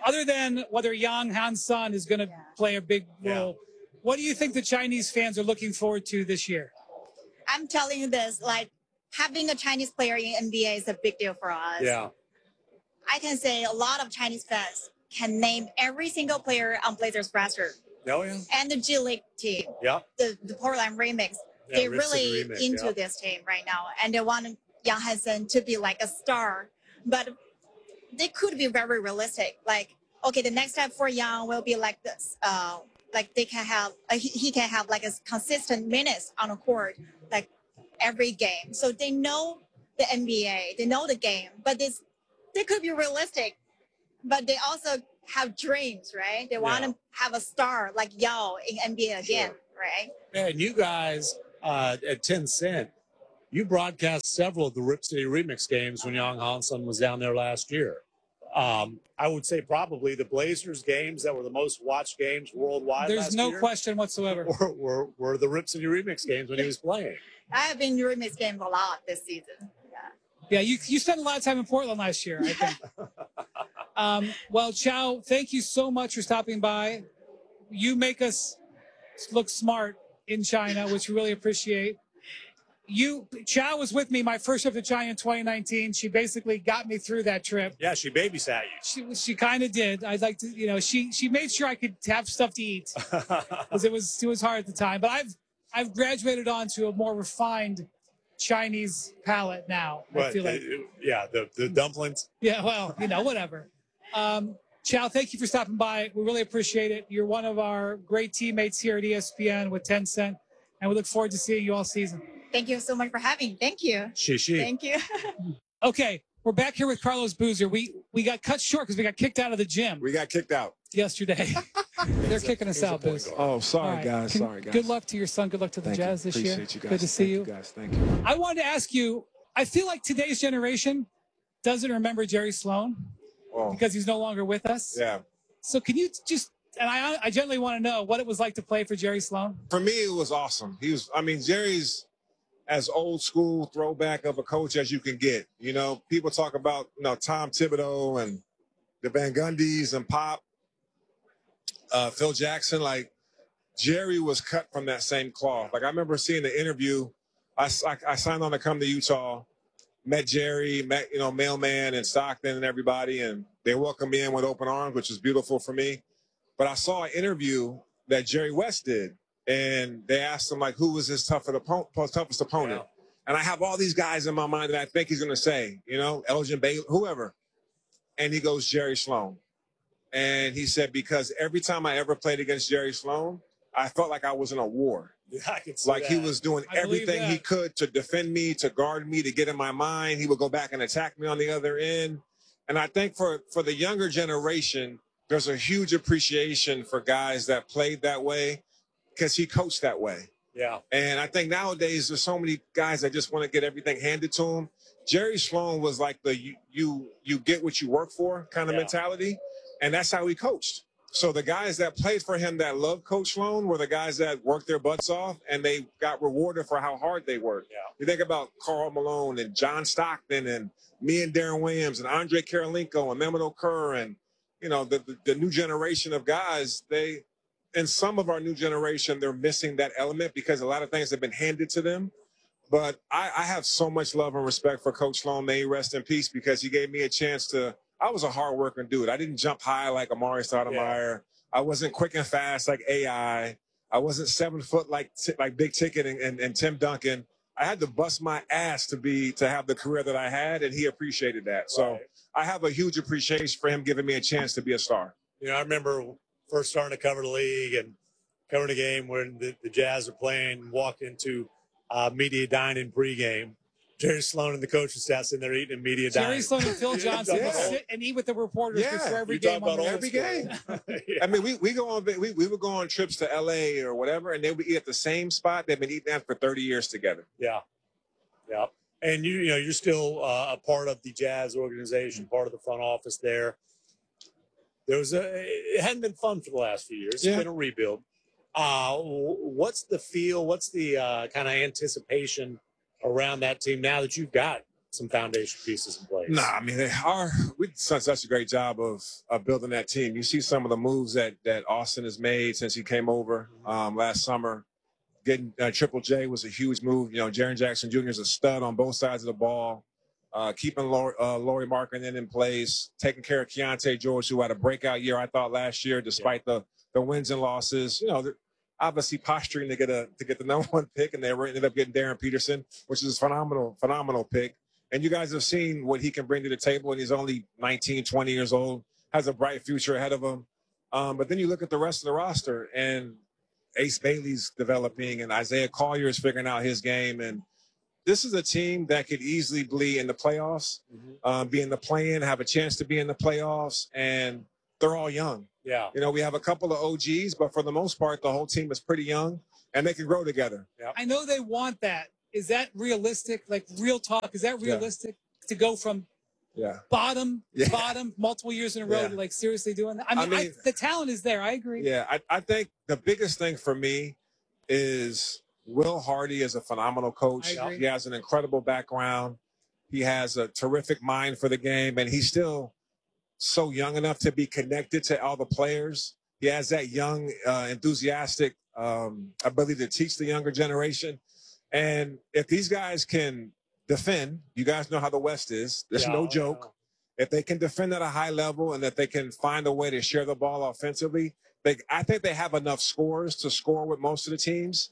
other than whether Yang Han-sun is going to play a big role, what do you think the Chinese fans are looking forward to this year? I'm telling you this, like having a Chinese player in NBA is a big deal for us. Yeah. I can say a lot of Chinese fans can name every single player on Blazers roster. Oh, yeah. And the G League team. Yeah. The Portland Remix. Yeah, They're really into this team right now. And they want Yang Han-sun to be like a star. But they could be very realistic. Like, okay, the next step for Yang will be like this. Like they can have, he can have like a consistent minutes on the court, like every game. So they know the NBA, they know the game, but they could be realistic, but they also have dreams, right? They want to have a star like Yao in NBA again, right? Yeah, and you guys at 10 Cent, you broadcast several of the Rip City Remix games when Yang Han-sun was down there last year. I would say probably the Blazers games that were the most watched games worldwide. There's no question whatsoever. Were the Rip City Remix games when he was playing. I have been in Remix games a lot this season. Yeah, you spent a lot of time in Portland last year, I think. Well, Chao, thank you so much for stopping by. You make us look smart in China, which we really appreciate. Chao was with me my first trip to China in 2019. She basically got me through that trip. Yeah, she babysat you. She kind of did. I'd like to, she made sure I could have stuff to eat because it was hard at the time. But I've graduated on to a more refined Chinese palate now. I feel like. The dumplings. Yeah, well, whatever. Chao, thank you for stopping by. We really appreciate it. You're one of our great teammates here at ESPN with 10 Cent, and we look forward to seeing you all season. Thank you so much for having me. Thank you. Thank you. Okay, we're back here with Carlos Boozer. We got cut short because we got kicked out of the gym. We got kicked out yesterday. They're kicking us out, Boozer. Oh, sorry, guys. Sorry, guys. Good luck to your son. Good luck to the Jazz this year. You guys. Good to see you. Guys. Thank you. I wanted to ask you, I feel like today's generation doesn't remember Jerry Sloan because he's no longer with us. Yeah. So can you just, and I generally want to know what it was like to play for Jerry Sloan? For me, it was awesome. Jerry's as old school throwback of a coach as you can get. People talk about, Tom Thibodeau and the Van Gundys and Pop, Phil Jackson. Like, Jerry was cut from that same cloth. Like, I remember seeing the interview. I signed on to come to Utah, met Jerry, Mailman and Stockton and everybody, and they welcomed me in with open arms, which was beautiful for me. But I saw an interview that Jerry West did, and they asked him, like, who was his toughest opponent? And I have all these guys in my mind that I think he's going to say, Elgin Baylor, whoever. And he goes, Jerry Sloan. And he said, because every time I ever played against Jerry Sloan, I felt like I was in a war. Yeah, I can see like that. He was doing everything he could to defend me, to guard me, to get in my mind. He would go back and attack me on the other end. And I think for the younger generation, there's a huge appreciation for guys that played that way because he coached that way. Yeah. And I think nowadays there's so many guys that just want to get everything handed to them. Jerry Sloan was like the you get what you work for kind of mentality. And that's how he coached. So the guys that played for him that loved Coach Sloan were the guys that worked their butts off, and they got rewarded for how hard they worked. Yeah. You think about Karl Malone and John Stockton and me and Darren Williams and Andre Karolinko and Mehmet Okur and, the new generation of guys, in some of our new generation, they're missing that element because a lot of things have been handed to them. But I have so much love and respect for Coach Sloan. May he rest in peace, because he gave me a chance I was a hard-working dude. I didn't jump high like Amari Stoudemire. Yeah. I wasn't quick and fast like AI. I wasn't 7 foot like Big Ticket and Tim Duncan. I had to bust my ass to have the career that I had, and he appreciated that. So I have a huge appreciation for him giving me a chance to be a star. I remember first starting to cover the league and covering a game when the Jazz are playing, walked into media dining pregame. Jerry Sloan and the coaching staff sitting there eating media dining. Jerry Sloan and Phil Johnson would sit and eat with the reporters before every game. Every game. I mean, we would go on trips to LA or whatever, and they would eat at the same spot. They've been eating that for 30 years together. Yeah. And you're still a part of the Jazz organization, part of the front office there. It hadn't been fun for the last few years. It's been a rebuild. What's the feel? What's the kind of anticipation around that team now that you've got some foundation pieces in place. Nah, I mean, we've done such a great job of building that team. You see some of the moves that Austin has made since he came over last summer. Getting Triple J was a huge move. You know, Jaren Jackson Jr. is a stud on both sides of the ball. Keeping Lauri Markkanen in place, taking care of Keontae George, who had a breakout year, I thought, last year, despite the wins and losses. You know, they're obviously posturing to get the number one pick, and they ended up getting Darren Peterson, which is a phenomenal pick. And you guys have seen what he can bring to the table, and he's only 19, 20 years old, has a bright future ahead of him. But then you look at the rest of the roster, and Ace Bailey's developing, and Isaiah Collier is figuring out his game. And this is a team that could easily be in the playoffs, be in the play-in, have a chance to be in the playoffs, and they're all young. Yeah. You know, we have a couple of OGs, but for the most part, the whole team is pretty young, and they can grow together. Yeah. I know they want that. Is that realistic? Like, real talk, is that realistic to go from bottom multiple years in a row to, like, seriously doing that? I mean, the talent is there. I agree. Yeah, I think the biggest thing for me is Will Hardy is a phenomenal coach. He has an incredible background. He has a terrific mind for the game, and he's still so young enough to be connected to all the players. He has that young, enthusiastic ability to teach the younger generation. And if these guys can defend, you guys know how the West is. There's no joke. If they can defend at a high level and that they can find a way to share the ball offensively, I think they have enough scores to score with most of the teams.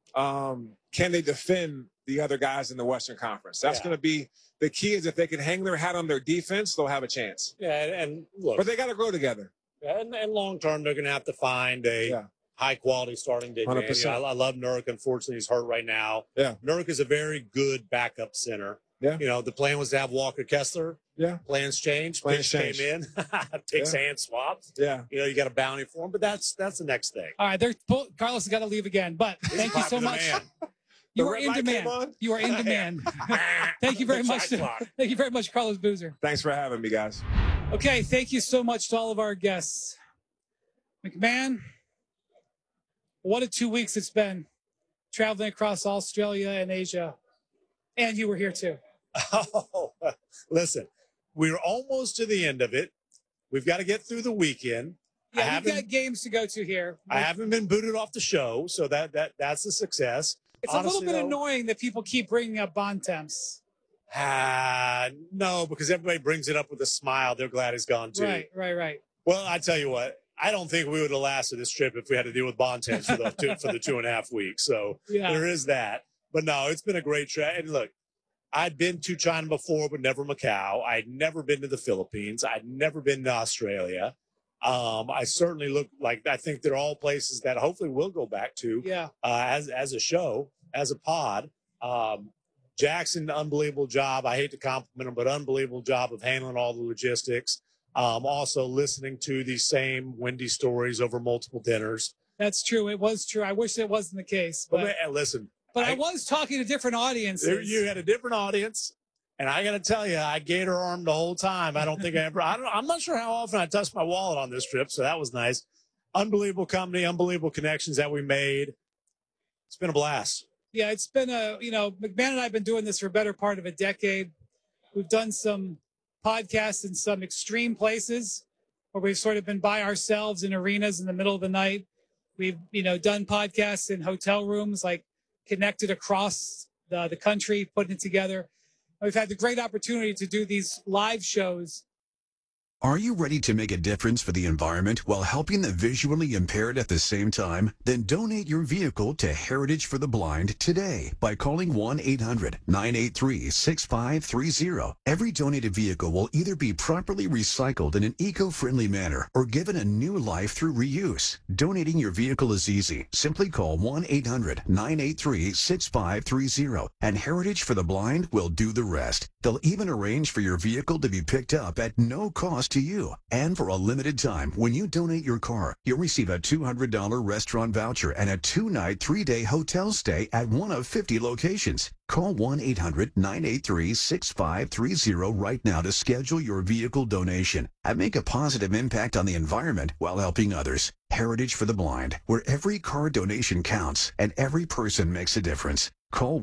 Can they defend the other guys in the Western Conference? That's going to be the key. Is if they can hang their hat on their defense, they'll have a chance. Yeah, and look, but they got to grow together. And long term, they're going to have to find a high quality starting big man. You know, I love Nurk. Unfortunately, he's hurt right now. Yeah, Nurk is a very good backup center. Yeah, you know, the plan was to have Walker Kessler. Yeah, plans changed. Pitch came in, takes hand swaps. Yeah, you know, you got a bounty for him, but that's the next thing. All right, Carlos has got to leave again, but thank you so much. You are in demand. You are in demand. Thank you very much. Thank you very much, Carlos Boozer. Thanks for having me, guys. Okay, thank you so much to all of our guests. McMahon, what a 2 weeks it's been, traveling across Australia and Asia. And you were here too. Oh, listen, we're almost to the end of it. We've got to get through the weekend. Yeah, we've got games to go to here. I haven't been booted off the show, so that's a success. It's honestly, a little bit annoying that people keep bringing up Bontemps. No, because everybody brings it up with a smile. They're glad he's gone too. Right. Well, I tell you what, I don't think we would have lasted this trip if we had to deal with Bontemps for the 2.5 weeks. So there is that. But no, it's been a great trip. And look, I'd been to China before, but never Macau. I'd never been to the Philippines. I'd never been to Australia. I certainly look like, I think they're all places that hopefully we'll go back to as a show, as a pod. Jackson, unbelievable job. I hate to compliment him, but unbelievable job of handling all the logistics. Also listening to these same Wendy stories over multiple dinners. That's true. It was true. I wish it wasn't the case. But listen. But I was talking to different audiences. You had a different audience. And I got to tell you, I gator armed the whole time. I don't think I'm not sure how often I touched my wallet on this trip. So that was nice. Unbelievable company, unbelievable connections that we made. It's been a blast. Yeah, it's been McMahon and I have been doing this for a better part of a decade. We've done some podcasts in some extreme places where we've sort of been by ourselves in arenas in the middle of the night. We've, done podcasts in hotel rooms, like connected across the country, putting it together. We've had the great opportunity to do these live shows. Are you ready to make a difference for the environment while helping the visually impaired at the same time? Then donate your vehicle to Heritage for the Blind today by calling 1-800-983-6530. Every donated vehicle will either be properly recycled in an eco-friendly manner or given a new life through reuse. Donating your vehicle is easy. Simply call 1-800-983-6530 and Heritage for the Blind will do the rest. They'll even arrange for your vehicle to be picked up at no cost to you. And for a limited time, when you donate your car, you'll receive a $200 restaurant voucher and a 2-night, 3-day hotel stay at one of 50 locations. Call 1-800-983-6530 right now to schedule your vehicle donation and make a positive impact on the environment while helping others. Heritage for the Blind, where every car donation counts and every person makes a difference. Call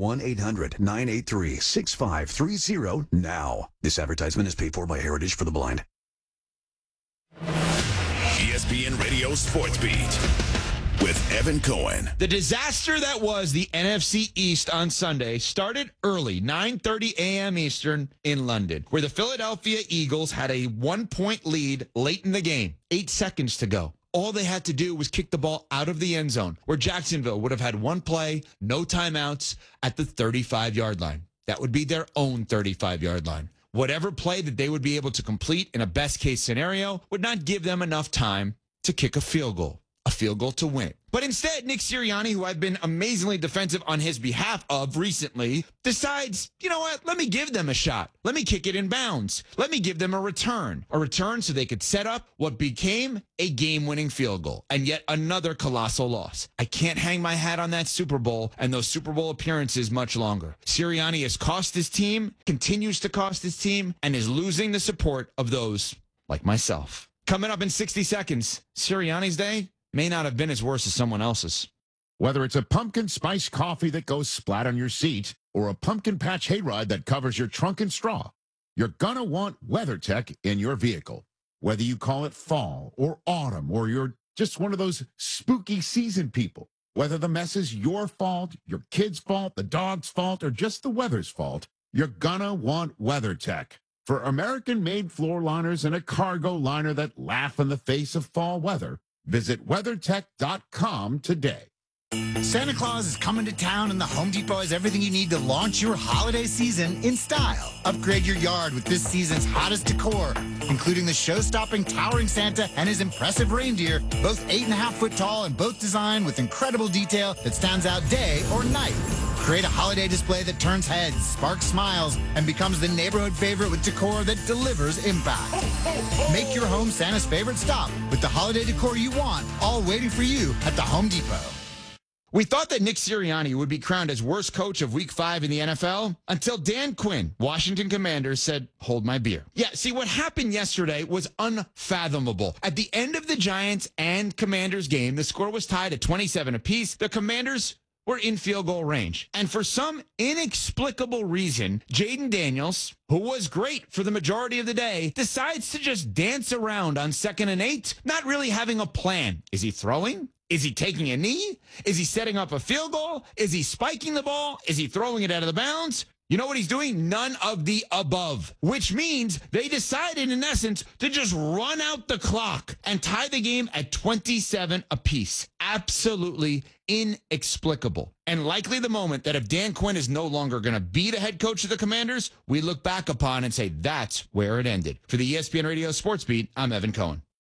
1-800-983-6530 now. This advertisement is paid for by Heritage for the Blind. ESPN Radio Sports Beat with Evan Cohen. The disaster that was the NFC East on Sunday started early, 9:30 a.m. Eastern in London, where the Philadelphia Eagles had a 1-point lead late in the game, 8 seconds to go. All they had to do was kick the ball out of the end zone, where Jacksonville would have had one play, no timeouts, at the 35-yard line. That would be their own 35-yard line. Whatever play that they would be able to complete in a best-case scenario would not give them enough time to kick a field goal to win it. But instead, Nick Sirianni, who I've been amazingly defensive on his behalf of recently, decides, you know what, let me give them a shot. Let me kick it in bounds. Let me give them a return so they could set up what became a game-winning field goal, and yet another colossal loss. I can't hang my hat on that Super Bowl and those Super Bowl appearances much longer. Sirianni has cost his team, continues to cost his team, and is losing the support of those like myself. Coming up in 60 seconds, Sirianni's day may not have been as worse as someone else's. Whether it's a pumpkin spice coffee that goes splat on your seat or a pumpkin patch hayride that covers your trunk and straw, you're gonna want WeatherTech in your vehicle. Whether you call it fall or autumn, or you're just one of those spooky season people, whether the mess is your fault, your kid's fault, the dog's fault, or just the weather's fault, you're gonna want WeatherTech. For American-made floor liners and a cargo liner that laugh in the face of fall weather, visit WeatherTech.com today. Santa Claus is coming to town, and the Home Depot has everything you need to launch your holiday season in style. Upgrade your yard with this season's hottest decor, including the show-stopping towering Santa and his impressive reindeer, both 8.5 foot tall and both designed with incredible detail that stands out day or night. Create a holiday display that turns heads, sparks smiles, and becomes the neighborhood favorite with decor that delivers impact. Make your home Santa's favorite stop with the holiday decor you want, all waiting for you at the Home Depot. We thought that Nick Sirianni would be crowned as worst coach of Week 5 in the NFL until Dan Quinn, Washington Commanders, said, hold my beer. Yeah, see, what happened yesterday was unfathomable. At the end of the Giants and Commanders game, the score was tied at 27 apiece. The Commanders were in field goal range. And for some inexplicable reason, Jaden Daniels, who was great for the majority of the day, decides to just dance around on 2nd and 8, not really having a plan. Is he throwing? Is he taking a knee? Is he setting up a field goal? Is he spiking the ball? Is he throwing it out of the bounds? You know what he's doing? None of the above, which means they decided, in essence, to just run out the clock and tie the game at 27 apiece. Absolutely inexplicable. And likely the moment that if Dan Quinn is no longer going to be the head coach of the Commanders, we look back upon and say that's where it ended. For the ESPN Radio Sports Beat, I'm Evan Cohen.